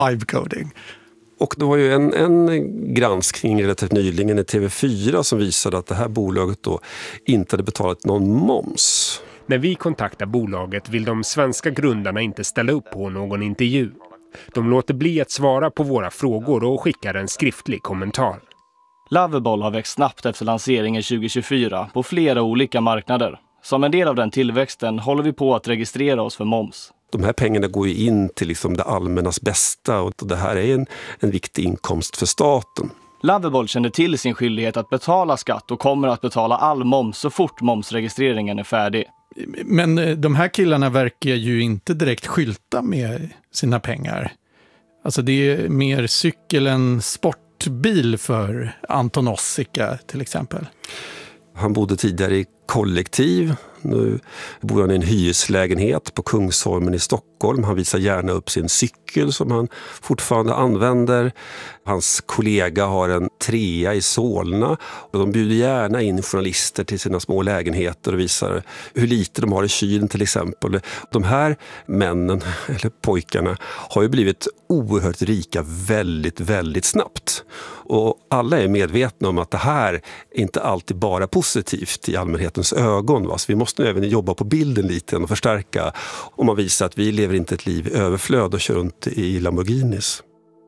live-coding. Och det var ju en granskning relativt nyligen i TV4 som visade att det här bolaget då inte hade betalat någon moms. När vi kontaktar bolaget vill de svenska grundarna inte ställa upp på någon intervju. De låter bli att svara på våra frågor och skickar en skriftlig kommentar. Lovable har växt snabbt efter lanseringen 2024 på flera olika marknader. Som en del av den tillväxten håller vi på att registrera oss för moms. De här pengarna går ju in till liksom det allmännas bästa och det här är en viktig inkomst för staten. Lovable känner till sin skyldighet att betala skatt och kommer att betala all moms så fort momsregistreringen är färdig. Men de här killarna verkar ju inte direkt skylta med sina pengar. Alltså det är mer cykel än sportbil för Anton Ossika till exempel. Han bodde tidigare i kollektiv. Nu bor han i en hyreslägenhet på Kungsholmen i Stockholm. Han visar gärna upp sin cykel som han fortfarande använder. Hans kollega har en 3 i Solna. Och de bjuder gärna in journalister till sina små lägenheter och visar hur lite de har i kylen till exempel. De här männen, eller pojkarna, har ju blivit oerhört rika väldigt, väldigt snabbt. Och alla är medvetna om att det här är inte alltid bara positivt i allmänhetens ögon. Va? Så vi måste även jobba på bilden lite och förstärka om man visar att vi lever inte ett liv i överflöd och kör runt i Lamborghinis.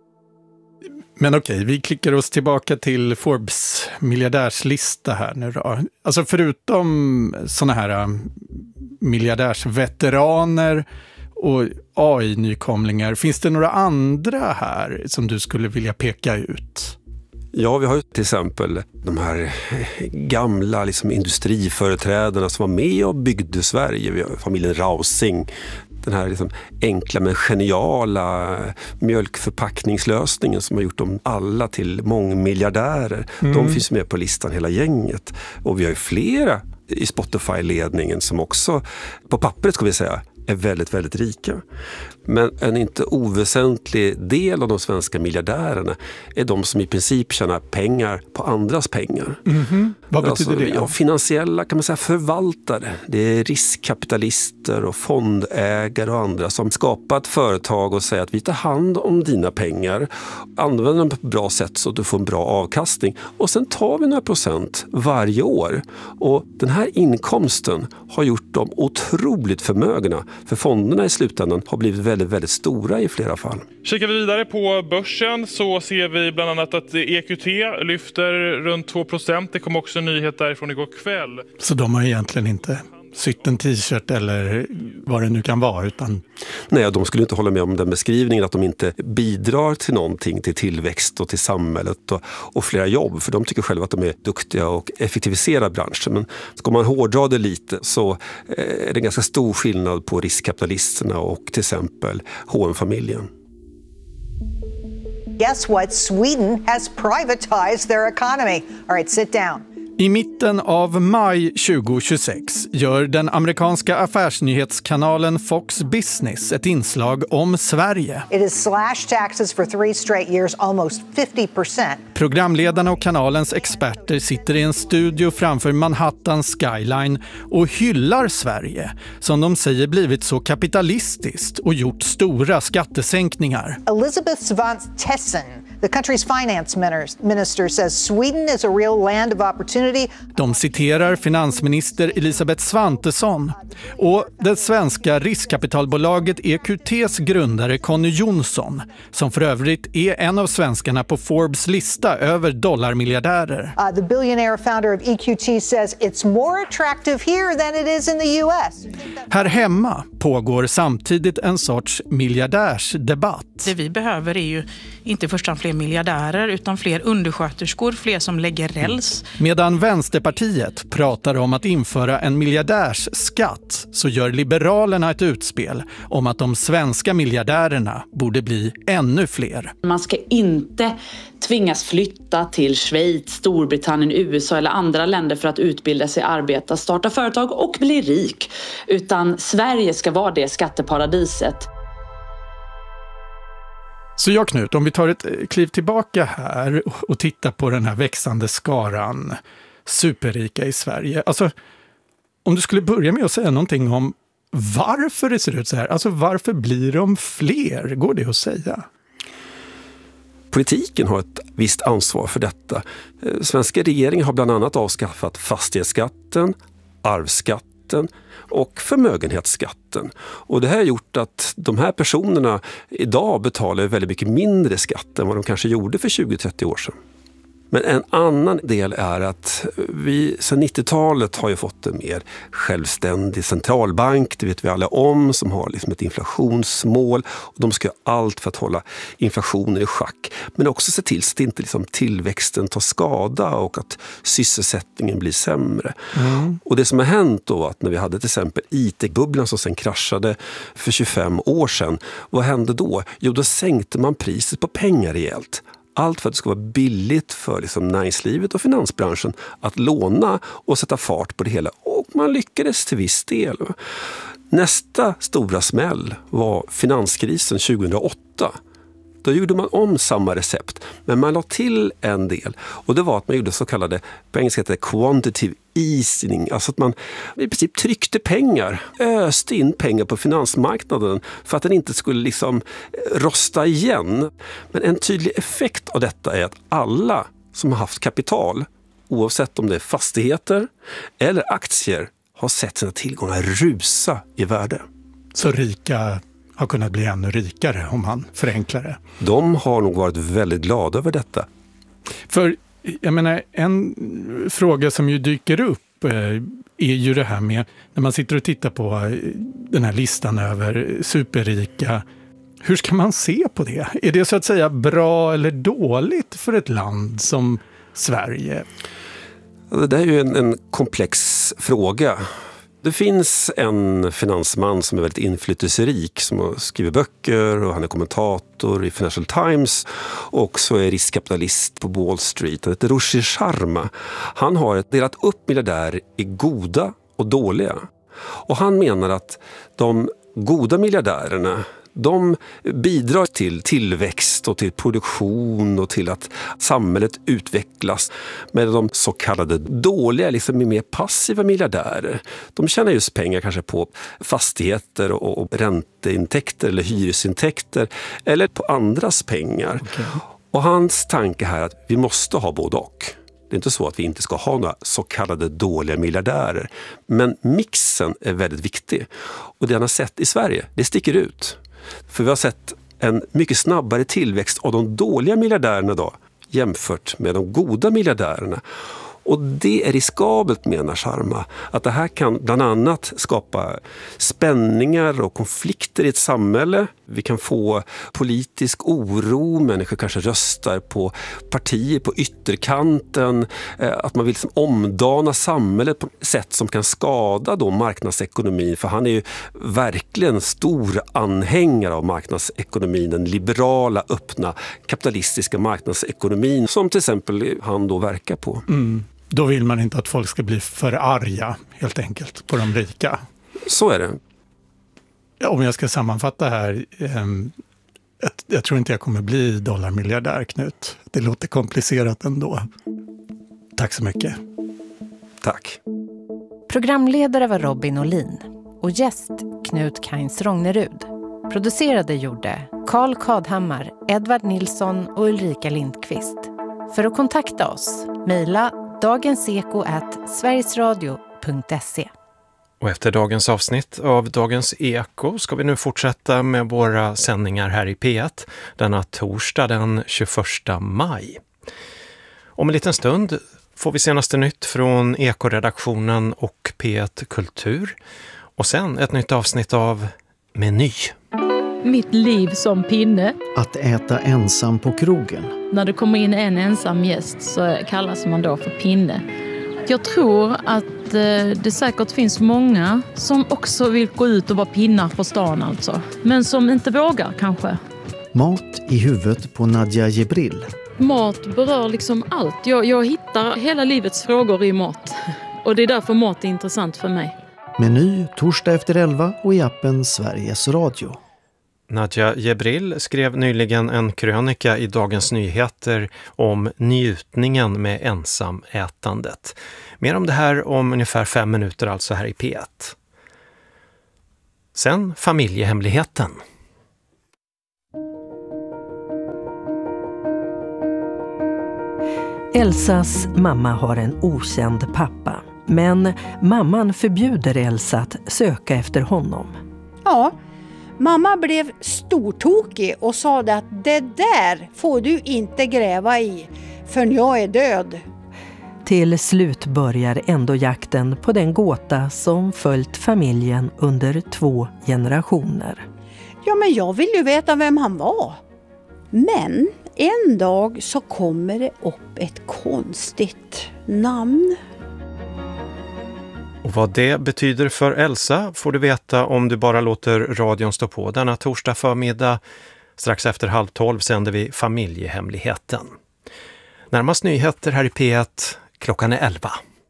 Men okej, vi klickar oss tillbaka till Forbes miljardärslista här nu då. Alltså förutom såna här miljardärsveteraner och AI-nykomlingar, finns det några andra här som du skulle vilja peka ut? Ja, vi har ju till exempel de här gamla industriföreträdarna som var med och byggde Sverige. Vi har familjen Rausing, den här enkla men geniala mjölkförpackningslösningen som har gjort dem alla till mångmiljardärer. De finns med på listan hela gänget. Och vi har ju flera i Spotify-ledningen som också, på pappret ska vi säga, är väldigt, väldigt rika. Men en inte oväsentlig del av de svenska miljardärerna är de som i princip tjänar pengar på andras pengar. Vad betyder det? Ja, finansiella kan man säga förvaltare. Det är riskkapitalister och fondägare och andra som skapar ett företag och säger att vi tar hand om dina pengar, använder dem på ett bra sätt så att du får en bra avkastning och sen tar vi några procent varje år. Och den här inkomsten har gjort dem otroligt förmögna. För fonderna i slutändan har blivit väldigt, väldigt stora i flera fall. Kikar vi vidare på börsen så ser vi bland annat att EQT lyfter runt 2%. Det kom också en nyhet därifrån igår kväll. Så de har egentligen inte sytt en t-shirt eller vad det nu kan vara utan... Nej, de skulle inte hålla med om den beskrivningen att de inte bidrar till någonting, till tillväxt och till samhället och flera jobb. För de tycker själva att de är duktiga och effektiviserar branschen. Men ska man hårdra det lite så är det ganska stor skillnad på riskkapitalisterna och till exempel H&M-familjen. Guess what? Sweden has privatized their economy. All right, sit down. I mitten av maj 2026 gör den amerikanska affärsnyhetskanalen Fox Business ett inslag om Sverige. It has slashed taxes for 3 straight years, almost 50%. Programledarna och kanalens experter sitter i en studio framför Manhattan skyline och hyllar Sverige, som de säger blivit så kapitalistiskt och gjort stora skattesänkningar. Elizabeth Svantesson, the country's finance minister, says Sweden is a real land of opportunity. De citerar finansminister Elisabeth Svantesson och det svenska riskkapitalbolaget EQTs grundare Conny Jonsson, som för övrigt är en av svenskarna på Forbes lista över dollarmiljardärer. The billionaire founder of EQT says it's more attractive here than it is in the US. Här hemma pågår samtidigt en sorts miljardärsdebatt. Det vi behöver är ju inte först och fler miljardärer utan fler undersköterskor, fler som lägger räls. Medan Vänsterpartiet pratar om att införa en miljardärsskatt så gör Liberalerna ett utspel om att de svenska miljardärerna borde bli ännu fler. Man ska inte tvingas flytta till Schweiz, Storbritannien, USA eller andra länder för att utbilda sig, arbeta, starta företag och bli rik. Utan Sverige ska vara det skatteparadiset. Så jag, Knut, om vi tar ett kliv tillbaka här och tittar på den här växande skaran superrika i Sverige. Alltså, om du skulle börja med att säga någonting om varför det ser ut så här. Alltså, varför blir de fler? Går det att säga? politiken har ett visst ansvar för detta. Svenska regeringen har bland annat avskaffat fastighetsskatten, arvsskatten och förmögenhetsskatten. Och det här har gjort att de här personerna idag betalar väldigt mycket mindre skatt än vad de kanske gjorde för 20-30 år sedan. Men en annan del är att vi sedan 90-talet har ju fått en mer självständig centralbank, det vet vi alla om, som har liksom ett inflationsmål. Och de ska göra allt för att hålla inflationen i schack. Men också se till så att inte liksom tillväxten tar skada och att sysselsättningen blir sämre. Och det som har hänt då, att när vi hade till exempel IT-bubblan som sen kraschade för 25 år sedan, vad hände då? Jo, då sänkte man priset på pengar rejält. Allt för att det ska vara billigt för liksom näringslivet och finansbranschen att låna och sätta fart på det hela. Och man lyckades till viss del. Nästa stora smäll var finanskrisen 2008. Då gjorde man om samma recept, men man la till en del. Och det var att man gjorde så kallade, på engelska heter det quantitative easing. Alltså att man i princip tryckte pengar, öste in pengar på finansmarknaden för att den inte skulle liksom rosta igen. Men en tydlig effekt av detta är att alla som har haft kapital, oavsett om det är fastigheter eller aktier, har sett sina tillgångar rusa i värde. Så rika har kunnat bli ännu rikare om man förenklar det. De har nog varit väldigt glada över detta. För jag menar, en fråga som ju dyker upp är ju det här med när man sitter och tittar på den här listan över superrika. Hur ska man se på det? Är det så att säga bra eller dåligt för ett land som Sverige? Det är ju en komplex fråga. Det finns en finansman som är väldigt inflytelserik, som har skrivit böcker och han är kommentator i Financial Times och så är riskkapitalist på Wall Street. Han heter Rushi Sharma. Han har delat upp miljardärer i goda och dåliga. Och han menar att de goda miljardärerna, de bidrar till tillväxt och till produktion och till att samhället utvecklas. Med de så kallade dåliga, liksom mer passiva miljardärer. De tjänar just pengar kanske på fastigheter och ränteintäkter eller hyresintäkter eller på andras pengar. Okay. Och hans tanke här är att vi måste ha både och. Det är inte så att vi inte ska ha några så kallade dåliga miljardärer. Men mixen är väldigt viktig. Och det han har sett i Sverige, det sticker ut. För vi har sett en mycket snabbare tillväxt av de dåliga miljardärerna då, jämfört med de goda miljardärerna. Och det är riskabelt, menar Sharma, att det här kan bland annat skapa spänningar och konflikter i ett samhälle. Vi kan få politisk oro, människor kanske röstar på partier på ytterkanten, att man vill liksom omdana samhället på ett sätt som kan skada då marknadsekonomin. För han är ju verkligen stor anhängare av marknadsekonomin, den liberala, öppna, kapitalistiska marknadsekonomin som till exempel han då verkar på. Då vill man inte att folk ska bli för arga, helt enkelt, på de rika. Så är det. Om jag ska sammanfatta här, jag tror inte jag kommer bli dollarmiljardär, Knut. Det låter komplicerat ändå. Tack så mycket. Tack. Programledare var Robin Olin och gäst Knut Kainz Rognerud. Producerade gjorde Carl Kadhammar, Edvard Nilsson och Ulrika Lindqvist. För att kontakta oss, mejla dagenseko@sverigesradio.se. Och efter dagens avsnitt av Dagens Eko ska vi nu fortsätta med våra sändningar här i P1 denna torsdag den 21 maj. Om en liten stund får vi senaste nytt från Eko-redaktionen och P1 Kultur. Och sen ett nytt avsnitt av Meny. Mitt liv som pinne. Att äta ensam på krogen. När det kommer in en ensam gäst så kallas man då för pinne. Jag tror att det säkert finns många som också vill gå ut och vara pinnar på stan alltså. Men som inte vågar kanske. Mat i huvudet på Nadja Jebril. Mat berör liksom allt. Jag hittar hela livets frågor i mat. Och det är därför mat är intressant för mig. Meny torsdag efter 11 och i appen Sveriges Radio. Nadja Jebril skrev nyligen en krönika i Dagens Nyheter om njutningen med ensamätandet. Mer om det här om ungefär 5 minuter alltså här i P1. Sen familjehemligheten. Elsas mamma har en okänd pappa, men mamman förbjuder Elsa att söka efter honom. Ja, mamma blev stortokig och sa att det där får du inte gräva i förrän jag är död. Till slut börjar ändå jakten på den gåta som följt familjen under 2 generationer. Ja, men jag vill ju veta vem han var. Men en dag så kommer det upp ett konstigt namn. Och vad det betyder för Elsa får du veta om du bara låter radion stå på. Denna torsdag förmiddag, strax efter 11:30, sänder vi Familjehemligheten. Närmast nyheter här i P1, klockan är 11.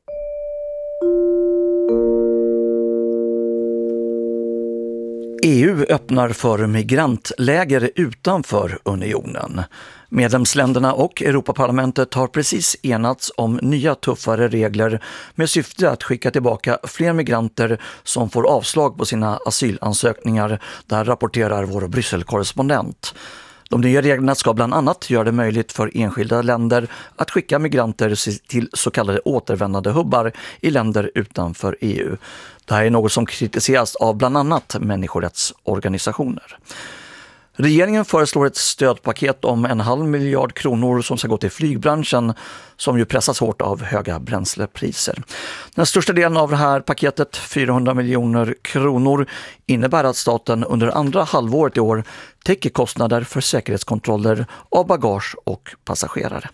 EU öppnar för migrantläger utanför unionen. Medlemsländerna och Europaparlamentet har precis enats om nya tuffare regler med syfte att skicka tillbaka fler migranter som får avslag på sina asylansökningar. Där rapporterar vår Brysselkorrespondent. De nya reglerna ska bland annat göra det möjligt för enskilda länder att skicka migranter till så kallade återvändande hubbar i länder utanför EU. Det här är något som kritiseras av bland annat människorättsorganisationer. Regeringen föreslår ett stödpaket om 1,5 miljard kronor som ska gå till flygbranschen som ju pressas hårt av höga bränslepriser. Den största delen av det här paketet, 400 miljoner kronor, innebär att staten under andra halvåret i år täcker kostnader för säkerhetskontroller av bagage och passagerare.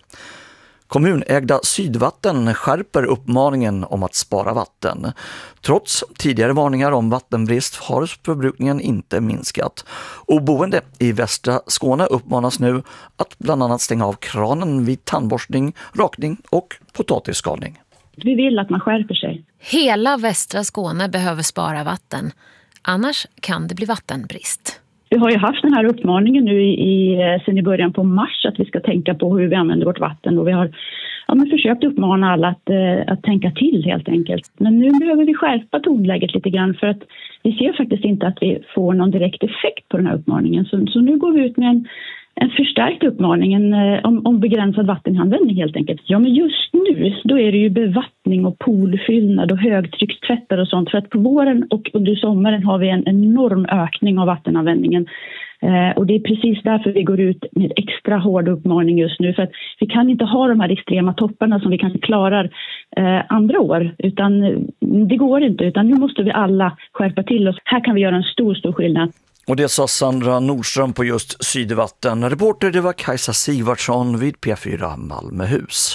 Kommunägda Sydvatten skärper uppmaningen om att spara vatten. Trots tidigare varningar om vattenbrist har förbrukningen inte minskat. Och boende i västra Skåne uppmanas nu att bland annat stänga av kranen vid tandborstning, rakning och potatisskalning. Vi vill att man skärper sig. Hela västra Skåne behöver spara vatten. Annars kan det bli vattenbrist. Vi har ju haft den här uppmaningen nu sen i början på mars att vi ska tänka på hur vi använder vårt vatten. Och vi har försökt uppmana alla att tänka till helt enkelt. Men nu behöver vi skärpa tonläget lite grann för att vi ser faktiskt inte att vi får någon direkt effekt på den här uppmaningen. Så nu går vi ut med en förstärkt uppmaning om begränsad vattenanvändning helt enkelt. Ja, men just nu då är det ju bevattning och poolfyllnad och högtryckstvättar och sånt. För att på våren och under sommaren har vi en enorm ökning av vattenanvändningen. Och det är precis därför vi går ut med extra hård uppmaning just nu. För att vi kan inte ha de här extrema topparna som vi kanske klarar andra år. Utan det går inte, utan nu måste vi alla skärpa till oss. Här kan vi göra en stor skillnad. Och det sa Sandra Nordström på just Sydvatten. Reporter det var Kajsa Sigvardsson vid P4 Malmöhus.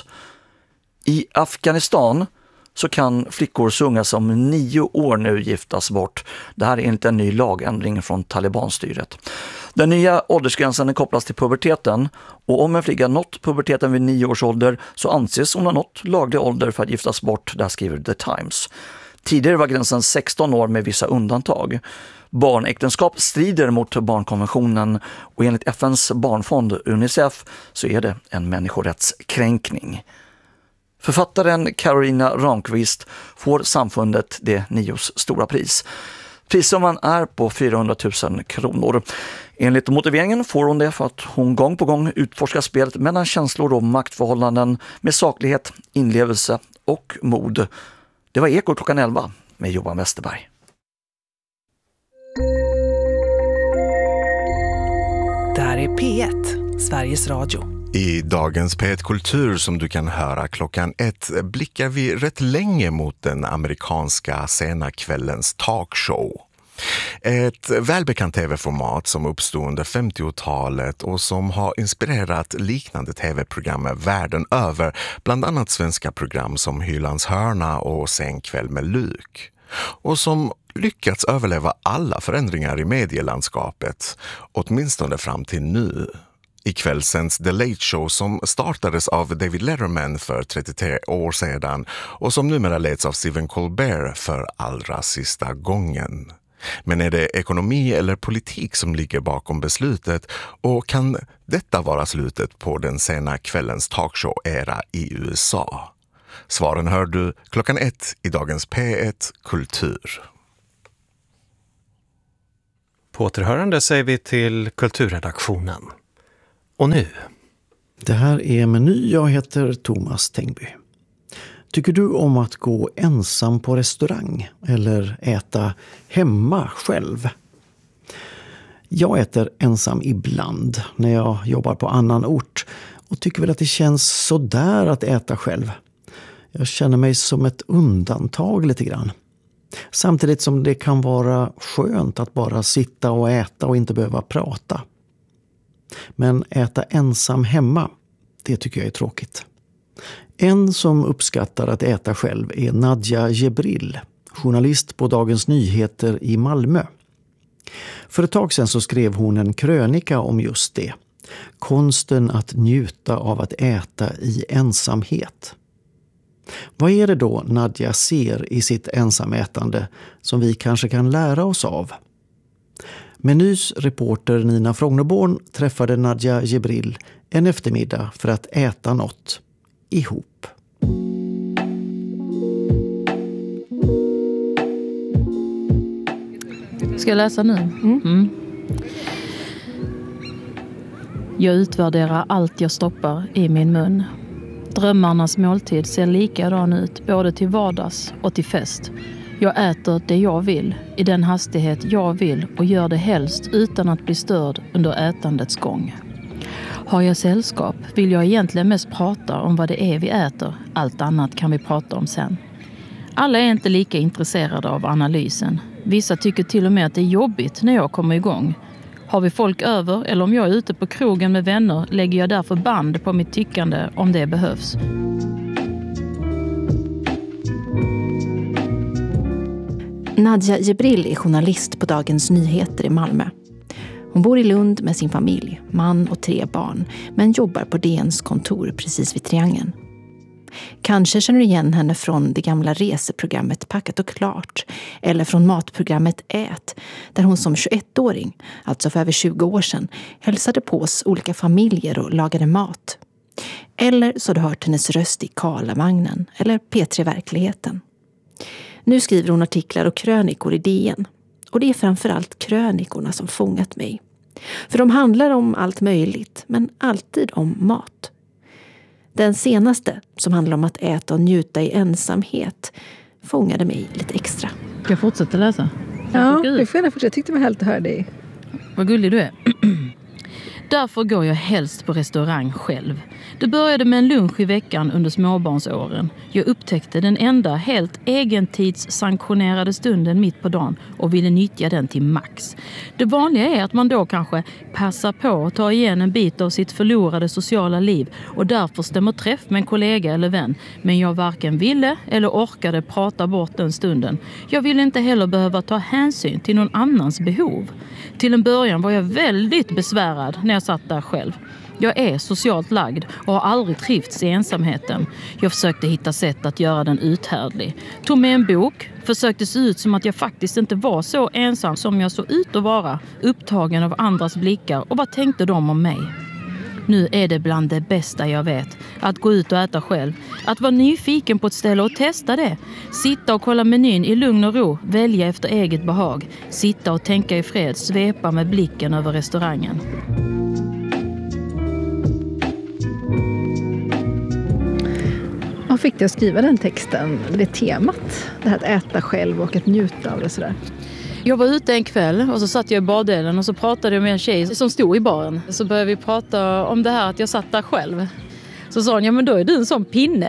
I Afghanistan så kan flickor så unga som 9 år nu giftas bort. Det här är enligt en ny lagändring från Talibanstyret. Den nya åldersgränsen kopplas till puberteten och om en flicka nått puberteten vid 9 års ålder så anses hon ha nått laglig ålder för att giftas bort, där skriver The Times. Tidigare var gränsen 16 år med vissa undantag. Barnäktenskap strider mot barnkonventionen och enligt FNs barnfond UNICEF så är det en människorättskränkning. Författaren Carolina Ramqvist får samfundet det Nios stora pris. Prissumman är på 400 000 kronor. Enligt motiveringen får hon det för att hon gång på gång utforskar spelet mellan känslor och maktförhållanden med saklighet, inlevelse och mod. Det var Eko klockan 11 med Johan Westerberg. Där är P1, Sveriges Radio. I dagens P1 Kultur som du kan höra klockan 1 blickar vi rätt länge mot den amerikanska sena kvällens talkshow. Ett välbekant tv-format som uppstod under 50-talet och som har inspirerat liknande tv-program världen över, bland annat svenska program som Hylands hörna och Sen kväll med Luk. Och som lyckats överleva alla förändringar i medielandskapet, åtminstone fram till nu. Ikväll sänds The Late Show som startades av David Letterman för 33 år sedan och som numera leds av Stephen Colbert för allra sista gången. Men är det ekonomi eller politik som ligger bakom beslutet och kan detta vara slutet på den sena kvällens talkshow-era i USA? Svaren hör du klockan 1 i dagens P1 Kultur. På återhörande säger vi till kulturredaktionen. Och nu? Det här är Meny, jag heter Thomas Tengby. Tycker du om att gå ensam på restaurang eller äta hemma själv? Jag äter ensam ibland när jag jobbar på annan ort och tycker väl att det känns så där att äta själv. Jag känner mig som ett undantag lite grann. Samtidigt som det kan vara skönt att bara sitta och äta och inte behöva prata. Men äta ensam hemma, det tycker jag är tråkigt. En som uppskattar att äta själv är Nadja Jebril, journalist på Dagens Nyheter i Malmö. För ett tag sedan så skrev hon en krönika om just det. Konsten att njuta av att äta i ensamhet. Vad är det då Nadja ser i sitt ensamätande som vi kanske kan lära oss av? Menys reporter Nina Frognerborn träffade Nadja Jebril en eftermiddag för att äta något ihop. Ska jag läsa nu? Jag utvärderar allt jag stoppar i min mun. Drömmarnas måltid ser likadan ut både till vardags och till fest. Jag äter det jag vill, i den hastighet jag vill och gör det helst utan att bli störd under ätandets gång. Har jag sällskap vill jag egentligen mest prata om vad det är vi äter. Allt annat kan vi prata om sen. Alla är inte lika intresserade av analysen. Vissa tycker till och med att det är jobbigt när jag kommer igång. Har vi folk över eller om jag är ute på krogen med vänner lägger jag därför band på mitt tyckande om det behövs. Nadja Jebril är journalist på Dagens Nyheter i Malmö. Hon bor i Lund med sin familj, man och 3 barn, men jobbar på DNs kontor precis vid Triangeln. Kanske känner du igen henne från det gamla reseprogrammet Packat och klart eller från matprogrammet Ät, där hon som 21-åring, alltså för över 20 år sedan, hälsade på oss olika familjer och lagade mat. Eller så har du hört hennes röst i Karlavagnen eller P3 Verkligheten. Nu skriver hon artiklar och krönikor i DN. Och det är framförallt krönikorna som fångat mig. För de handlar om allt möjligt, men alltid om mat. Den senaste, som handlar om att äta och njuta i ensamhet, fångade mig lite extra. Ska jag fortsätta läsa? Ja, du får gärna fortsätta. Jag tyckte det var härligt att höra dig. Vad gullig du är. Därför går jag helst på restaurang själv. Det började med en lunch i veckan under småbarnsåren. Jag upptäckte den enda helt egentidssanktionerade stunden mitt på dagen och ville nyttja den till max. Det vanliga är att man då kanske passar på att ta igen en bit av sitt förlorade sociala liv och därför stämmer träff med en kollega eller vän. Men jag varken ville eller orkade prata bort den stunden. Jag ville inte heller behöva ta hänsyn till någon annans behov. Till en början var jag väldigt besvärad när jag satt där själv. Jag är socialt lagd och har aldrig trivts i ensamheten. Jag försökte hitta sätt att göra den uthärdlig. Tog med en bok, försökte se ut som att jag faktiskt inte var så ensam som jag såg ut att vara. Upptagen av andras blickar och vad tänkte de om mig? Nu är det bland det bästa jag vet. Att gå ut och äta själv. Att vara nyfiken på ett ställe och testa det. Sitta och kolla menyn i lugn och ro. Välja efter eget behag. Sitta och tänka i fred. Svepa med blicken över restaurangen. Vad fick du att skriva den texten? Det temat. Det här att äta själv och att njuta av det sådär. Jag var ute en kväll och så satt jag i bardelen och så pratade jag med en tjej som stod i baren. Så började vi prata om det här att jag satt där själv. Så sa hon, ja men då är du en sån pinne.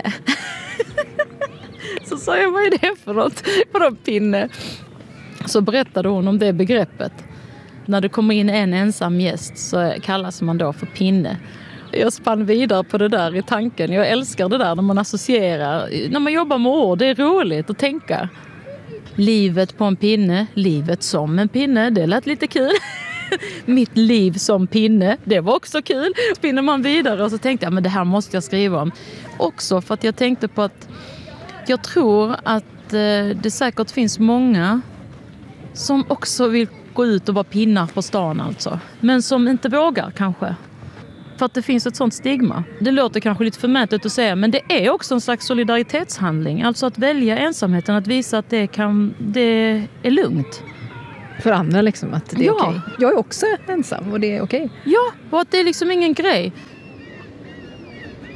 Så sa jag, vad är det för något? Vadå pinne? Så berättade hon om det begreppet. När det kommer in en ensam gäst så kallas man då för pinne. Jag spann vidare på det där i tanken. Jag älskar det där när man associerar. När man jobbar med ord, det är roligt att tänka. Livet på en pinne, livet som en pinne, det lät lite kul. Mitt liv som pinne, det var också kul. Spinner man vidare och så tänkte jag, men det här måste jag skriva om. Också för att jag tänkte på att jag tror att det säkert finns många som också vill gå ut och vara pinnar på stan alltså. Men som inte vågar kanske. För att det finns ett sånt stigma. Det låter kanske lite förmätet att säga, men det är också en slags solidaritetshandling. Alltså att välja ensamheten, att visa att det är lugnt. För andra liksom, att det är okej. Jag är också ensam och det är okej. Ja, och att det är liksom ingen grej.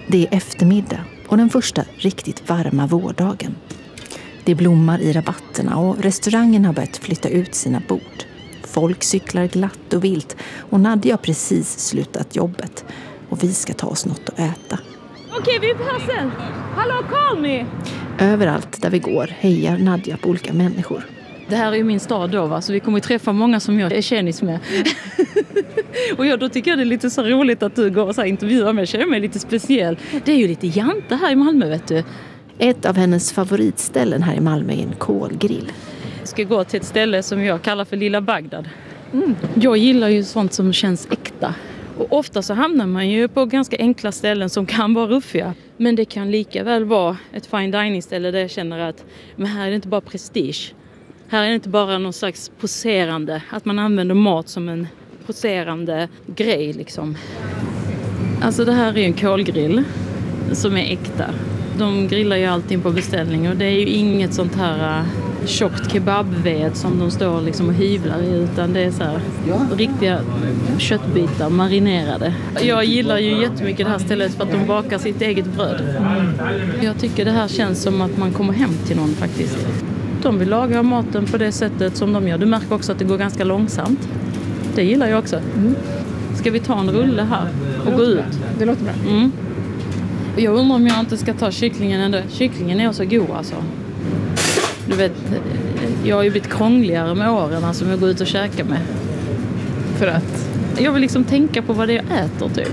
Det är eftermiddag och den första riktigt varma vårdagen. Det blommar i rabatterna och restaurangen har börjat flytta ut sina bord. Folk cyklar glatt och vilt och Nadja har precis slutat jobbet och vi ska ta oss något att äta. Okej, vi är här sen. Hallå, call me! Överallt där vi går hejar Nadja på olika människor. Det här är ju min stad då, va? Så vi kommer att träffa många som jag är känis med. Och då tycker jag det är lite så roligt att du går och så här intervjuar mig. Jag känner mig lite speciell. Det är ju lite jante här i Malmö, vet du. Ett av hennes favoritställen här i Malmö är en kolgrill. Jag ska gå till ett ställe som jag kallar för Lilla Bagdad. Jag gillar ju sånt som känns äkta. Och ofta så hamnar man ju på ganska enkla ställen som kan vara ruffiga. Men det kan lika väl vara ett fine dining ställe där jag känner att men här är det inte bara prestige. Här är det inte bara någon slags poserande, att man använder mat som en poserande grej liksom. Alltså det här är en kolgrill som är äkta. De grillar ju allting på beställning och det är ju inget sånt här tjockt kebabved som de står liksom och hyvlar i, utan det är så här riktiga köttbitar marinerade. Jag gillar ju jättemycket det här stället för att de bakar sitt eget bröd. Jag tycker det här känns som att man kommer hem till någon faktiskt. De vill laga maten på det sättet som de gör. Du märker också att det går ganska långsamt. Det gillar jag också. Ska vi ta en rulle här och gå ut? Det låter bra. Jag undrar om jag inte ska ta kycklingen ändå. Kycklingen är så god alltså. Du vet, jag har ju blivit krångligare med åren som jag går ut och käkar med. För att? Jag vill liksom tänka på vad det är jag äter typ.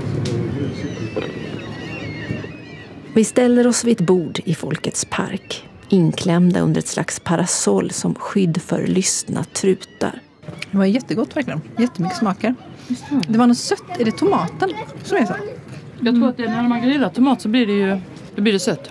Vi ställer oss vid ett bord i Folkets park. Inklämda under ett slags parasoll som skydd för lystna trutar. Det var jättegott verkligen. Jättemycket smaker. Det var något sött. Är det tomaten som är så? Jag tror att när man grillar tomat så blir det sött.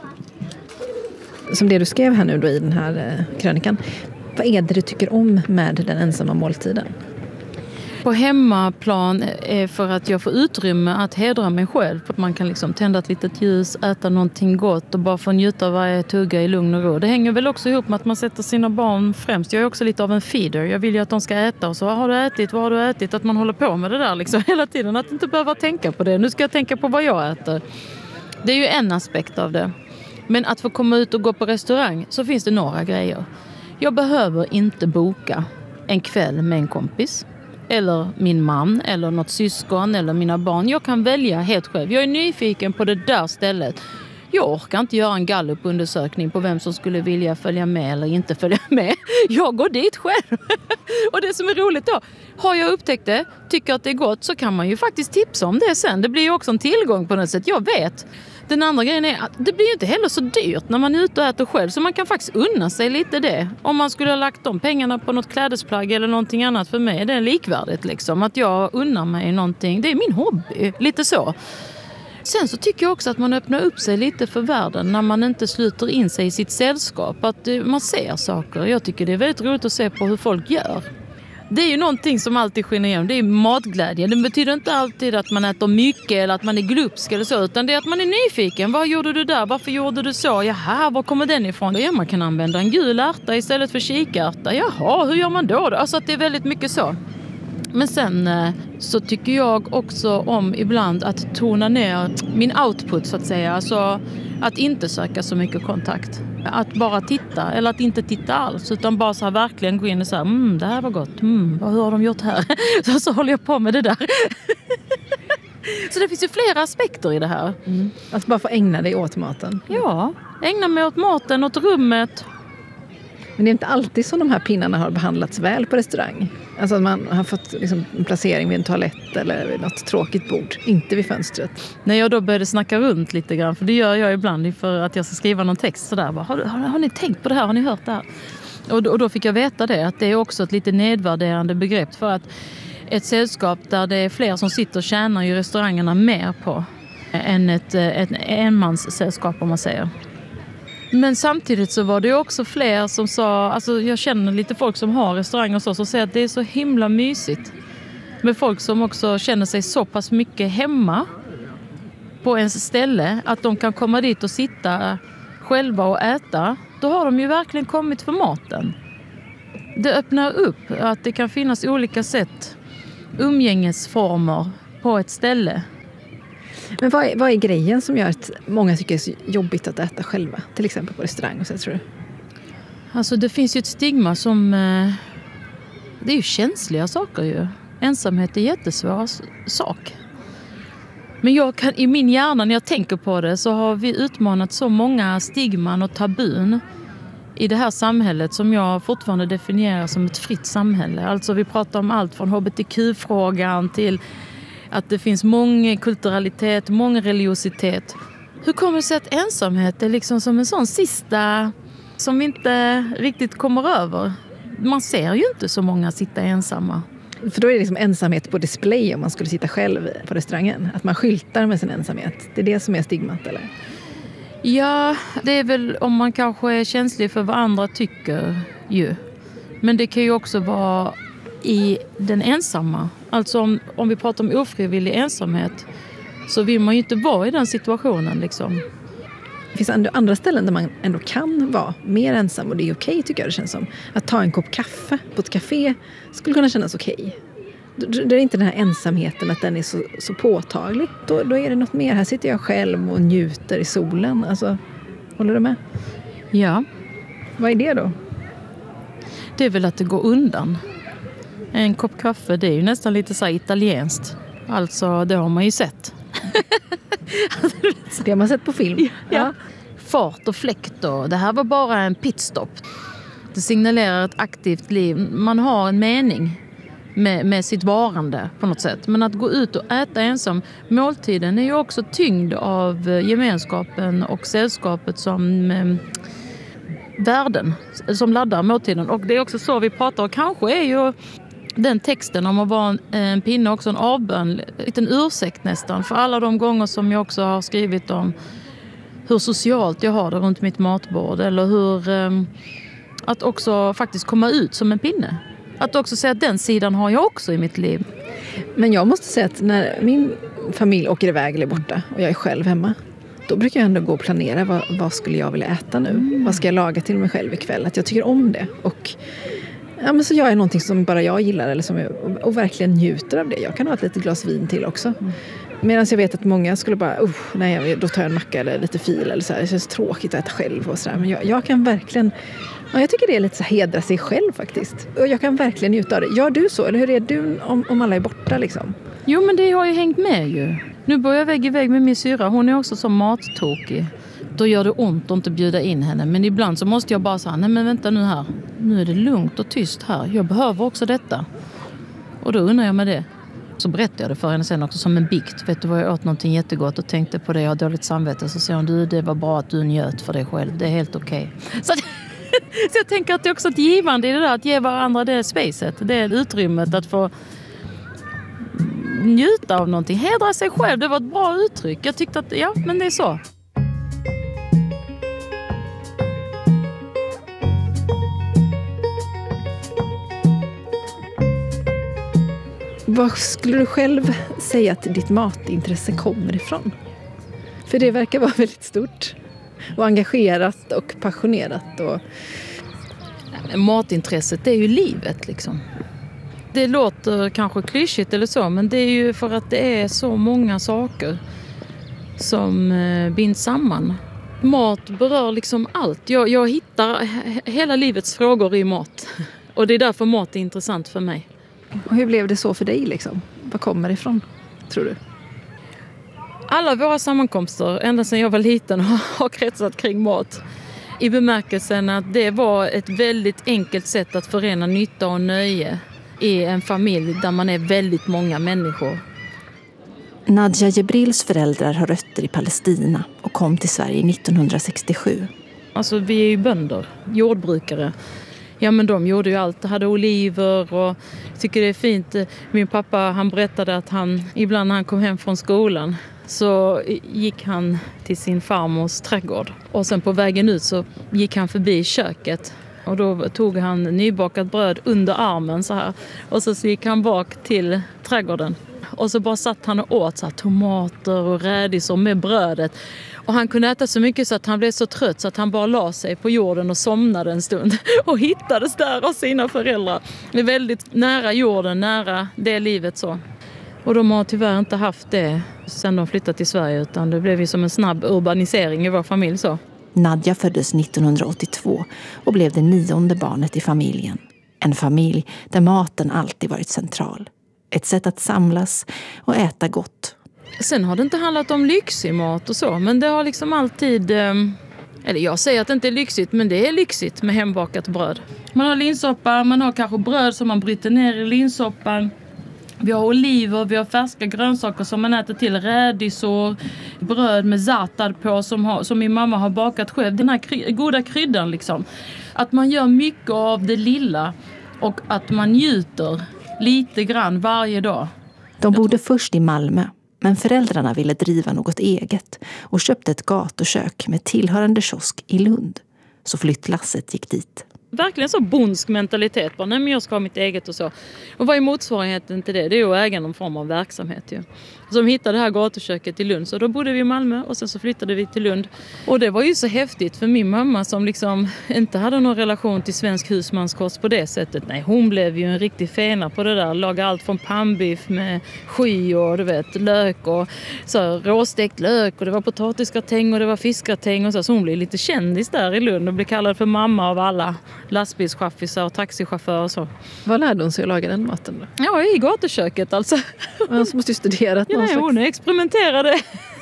Som det du skrev här nu då i den här krönikan. Vad är det du tycker om med den ensamma måltiden? På hemmaplan är för att jag får utrymme att hedra mig själv. Att man kan liksom tända ett litet ljus, äta någonting gott och bara få njuta av varje tugga i lugn och ro. Det hänger väl också ihop med att man sätter sina barn främst. Jag är också lite av en feeder. Jag vill ju att de ska äta och så, vad har du ätit? Att man håller på med det där liksom hela tiden. Att inte behöva tänka på det. Nu ska jag tänka på vad jag äter. Det är ju en aspekt av det. Men att få komma ut och gå på restaurang så finns det några grejer. Jag behöver inte boka en kväll med en kompis. Eller min man, eller något syskon, eller mina barn. Jag kan välja helt själv. Jag är nyfiken på det där stället. Jag orkar inte göra en gallupundersökning på vem som skulle vilja följa med eller inte följa med. Jag går dit själv. Och det som är roligt då, har jag upptäckt det, tycker att det är gott, så kan man ju faktiskt tipsa om det sen. Det blir ju också en tillgång på något sätt. Jag vet. Den andra grejen är att det blir ju inte heller så dyrt när man är ute och äter själv. Så man kan faktiskt unna sig lite det. Om man skulle ha lagt de pengarna på något klädesplagg eller någonting annat, för mig är det likvärdigt liksom. Att jag unnar mig någonting. Det är min hobby. Lite så. Sen så tycker jag också att man öppnar upp sig lite för världen när man inte sluter in sig i sitt sällskap. Att man ser saker. Jag tycker det är väldigt roligt att se på hur folk gör. Det är ju någonting som alltid skiner igenom. Det är matglädje. Det betyder inte alltid att man äter mycket eller att man är glupsk eller så. Utan det är att man är nyfiken. Vad gjorde du där? Varför gjorde du så? Jaha, var kommer den ifrån? Ja, man kan använda en gul ärta istället för kikärta. Jaha, hur gör man då? Alltså att det är väldigt mycket så. Men sen så tycker jag också om ibland att tona ner min output så att säga. Alltså att inte söka så mycket kontakt. Att bara titta, eller att inte titta alls, utan bara så här verkligen gå in och säga det här var gott, hur har de gjort här? Så håller jag på med det där. Så det finns ju flera aspekter i det här. Att bara få ägna dig åt maten. Ja, ägna mig åt maten, åt rummet. Men det är inte alltid som de här pinnarna har behandlats väl på restaurang. Alltså att man har fått liksom en placering vid en toalett eller vid något tråkigt bord. Inte vid fönstret. När jag då började snacka runt lite grann, för det gör jag ibland för att jag ska skriva någon text sådär. Har ni tänkt på det här? Har ni hört det här? Och då fick jag veta det, att det är också ett lite nedvärderande begrepp. För att ett sällskap där det är fler som sitter och tjänar ju restaurangerna mer på än ett enmanssällskap om man säger. Men samtidigt så var det ju också fler som sa, alltså jag känner lite folk som har restauranger och så, som säger att det är så himla mysigt. Med folk som också känner sig så pass mycket hemma på ens ställe att de kan komma dit och sitta själva och äta. Då har de ju verkligen kommit för maten. Det öppnar upp att det kan finnas olika sätt, umgängesformer på ett ställe. Men vad är grejen som gör att många tycker det är så jobbigt att äta själva? Till exempel på restaurang och så, tror du? Alltså det finns ju ett stigma som... det är ju känsliga saker ju. Ensamhet är en jättesvår sak. Men jag kan, i min hjärna när jag tänker på det så har vi utmanat så många stigman och tabun i det här samhället som jag fortfarande definierar som ett fritt samhälle. Alltså vi pratar om allt från hbtq-frågan till att det finns många kulturalitet, många religiositet. Hur kommer det sig att ensamhet är liksom som en sån sista som vi inte riktigt kommer över? Man ser ju inte så många sitta ensamma. För då är det liksom ensamhet på display om man skulle sitta själv på restaurangen. Att man skyltar med sin ensamhet. Det är det som är stigmat, eller? Ja, det är väl om man kanske är känslig för vad andra tycker ju. Men det kan ju också vara i den ensamma. Alltså om vi pratar om ofrivillig ensamhet så vill man ju inte vara i den situationen liksom. Det finns andra ställen där man ändå kan vara mer ensam och det är okej, tycker jag det känns som. Att ta en kopp kaffe på ett café skulle kunna kännas okej. Det är inte den här ensamheten att den är så påtaglig. Då är det något mer. Här sitter jag själv och njuter i solen. Alltså, håller du med? Ja. Vad är det då? Det är väl att det går undan. En kopp kaffe, det är ju nästan lite så här italienskt. Alltså, det har man ju sett. Det har man sett på film. Ja. Fart och fläkt och det här var bara en pitstop. Det signalerar ett aktivt liv. Man har en mening med sitt varande på något sätt. Men att gå ut och äta ensam, måltiden är ju också tyngd av gemenskapen och sällskapet som värden som laddar måltiden. Och det är också så vi pratar. Och kanske är ju den texten om att vara en pinne också en avbön, en liten ursäkt nästan. För alla de gånger som jag också har skrivit om hur socialt jag har det runt mitt matbord. Eller hur att också faktiskt komma ut som en pinne. Att också säga att den sidan har jag också i mitt liv. Men jag måste säga att när min familj åker iväg eller borta och jag är själv hemma, då brukar jag ändå gå och planera vad skulle jag vilja äta nu? Vad ska jag laga till mig själv ikväll? Att jag tycker om det. Och ja, men så gör jag någonting som bara jag gillar eller som och verkligen njuter av det. Jag kan ha ett litet glas vin till också. Medan jag vet att många skulle bara, nej, då tar jag en macka eller lite fil eller så här. Det känns tråkigt att äta själv och sådär. Men jag kan verkligen, jag tycker det är lite så hedra sig själv faktiskt. Och jag kan verkligen njuta av det. Gör du så? Eller hur är du om alla är borta liksom? Jo, men det har ju hängt med ju. Nu börjar jag vägg i vägg med min syra. Hon är också så mattokig. Då gör det ont att inte bjuda in henne. Men ibland så måste jag bara säga, nej men vänta nu här. Nu är det lugnt och tyst här. Jag behöver också detta. Och då undrar jag med det. Så berättade jag det för henne sen också som en bikt. Vet du vad, jag åt någonting jättegott och tänkte på det. Jag har dåligt samvete. Så säger hon, det var bra att du njöt för dig själv. Det är helt okej. Så jag tänker att det är också ett givande i det där. Att ge varandra det spacet. Det är utrymmet att få njuta av någonting. Hedra sig själv. Det var ett bra uttryck. Jag tyckte att, ja, men det är så. Vad skulle du själv säga att ditt matintresse kommer ifrån? För det verkar vara väldigt stort. Och engagerat och passionerat. Och... Matintresset är ju livet liksom. Det låter kanske klyschigt eller så, men det är ju för att det är så många saker som binds samman. Mat berör liksom allt. Jag hittar hela livets frågor i mat. Och det är därför mat är intressant för mig. Och hur blev det så för dig liksom? Vad kommer det ifrån, tror du? Alla våra sammankomster, ända sedan jag var liten, har kretsat kring mat. I bemärkelsen att det var ett väldigt enkelt sätt att förena nytta och nöje i en familj där man är väldigt många människor. Nadja Jebrils föräldrar har rötter i Palestina och kom till Sverige 1967. Alltså vi är ju bönder, jordbrukare. Ja, men de gjorde ju allt. Hade oliver och jag tycker det är fint. Min pappa, han berättade att ibland när han kom hem från skolan så gick han till sin farmors trädgård. Och sen på vägen ut så gick han förbi köket. Och då tog han nybakat bröd under armen så här. Och så gick han bak till trädgården. Och så bara satt han och åt så här, tomater och rädisor med brödet. Och han kunde äta så mycket så att han blev så trött så att han bara la sig på jorden och somnade en stund. Och hittades där av sina föräldrar. Det är väldigt nära jorden, nära det livet så. Och de har tyvärr inte haft det sedan de flyttade till Sverige, utan det blev ju som en snabb urbanisering i vår familj så. Nadja föddes 1982 och blev det 9:e barnet i familjen. En familj där maten alltid varit central. Ett sätt att samlas och äta gott. Sen har det inte handlat om lyxig mat och så, men det har liksom alltid... Eller jag säger att det inte är lyxigt, men det är lyxigt med hembakat bröd. Man har linssoppa, man har kanske bröd som man bryter ner i linssoppan. Vi har oliver, vi har färska grönsaker som man äter till, rädisor, bröd med za'atar på som min mamma har bakat själv. Den här goda kryddan liksom. Att man gör mycket av det lilla och att man njuter lite grann varje dag. De bodde först i Malmö, men föräldrarna ville driva något eget och köpte ett gatukök med tillhörande kiosk i Lund. Så flyttlasset gick dit. Verkligen så bondsk mentalitet. Bara, nej, men jag ska ha mitt eget och så. Och vad är motsvarigheten till det? Det är att äga någon form av verksamhet. Ju. Så de hittade det här gatuköket i Lund. Så då bodde vi i Malmö och sen så flyttade vi till Lund. Och det var ju så häftigt för min mamma som liksom inte hade någon relation till svensk husmanskost på det sättet. Nej, hon blev ju en riktig fena på det där. Laga allt från pannbiff med sky och du vet, lök och så råstekt lök. Och det var potatisgratäng och det var fiskgratäng och så. Så hon blev lite kändis där i Lund och blev kallad för mamma av alla lastbilschaffisar och taxichaufförer och så. Vad lärde hon sig att laga den maten då? Ja, i gatuköket alltså. Han måste ju studerat någon slags... Hon experimenterade.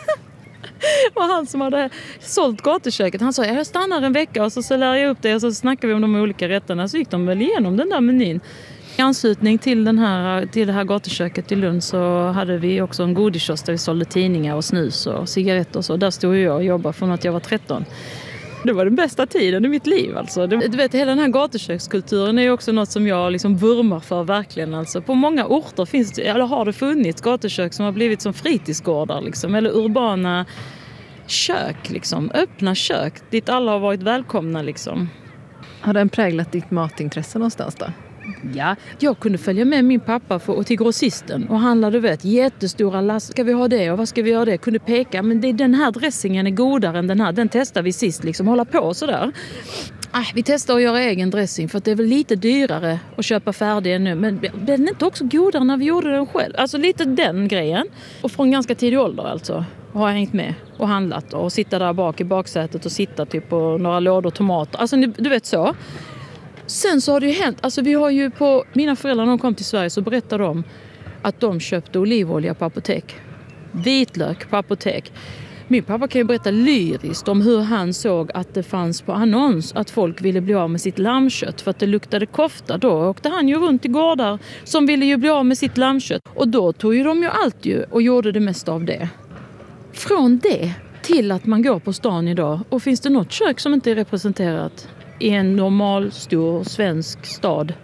Och han som hade sålt gatuköket, han sa jag stannar en vecka och så lär jag upp det och så snackar vi om de olika rätterna. Så gick de väl igenom den där menyn. I anslutning till det här gatuköket i Lund så hade vi också en godiskiosk där vi sålde tidningar och snus och cigaretter och så. Där stod jag och jobbade från att jag var 13. Det var den bästa tiden i mitt liv. Alltså. Du vet, hela den här gatukökskulturen är också något som jag liksom vurmar för verkligen. Alltså. På många orter har det funnits gatukök som har blivit som fritidsgårdar. Liksom, eller urbana kök, liksom, öppna kök dit alla har varit välkomna. Liksom. Har den präglat ditt matintresse någonstans då? Ja, jag kunde följa med min pappa till grossisten och handla, du vet, jättestora last. Ska vi ha det och vad ska vi göra det? Kunde peka, men den här dressingen är godare än den här. Den testar vi sist, liksom, hålla på sådär. Vi testar att göra egen dressing för att det är väl lite dyrare att köpa färdig nu. Men den är inte också godare när vi gjorde den själv. Alltså lite den grejen. Och från ganska tidig ålder alltså har jag hängt med och handlat och sitta där bak i baksätet och sitta typ på några lådor tomater. Alltså du vet så. Sen så har det ju hänt, alltså vi har ju mina föräldrar när de kom till Sverige så berättade de att de köpte olivolja på apotek. Vitlök på apotek. Min pappa kan ju berätta lyriskt om hur han såg att det fanns på annons att folk ville bli av med sitt lammkött för att det luktade kofta. Då åkte han ju runt i gårdar som ville ju bli av med sitt lammkött. Och då tog ju de ju allt ju och gjorde det mesta av det. Från det till att man går på stan idag och finns det något kök som inte är representerat i en normal stor svensk stad.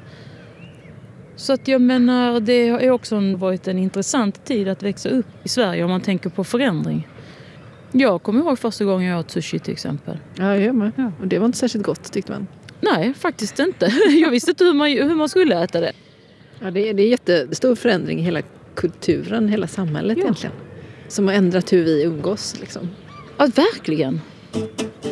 Så att jag menar, det har också varit en intressant tid att växa upp i Sverige om man tänker på förändring. Jag kommer ihåg första gången jag åt sushi till exempel. Ja, jag med. Ja. Och det var inte särskilt gott tyckte man. Nej, faktiskt inte. Jag visste inte hur man skulle äta det. Ja, det är jättestor förändring i hela kulturen, hela samhället egentligen. Som har ändrat hur vi umgås liksom. Ja, verkligen.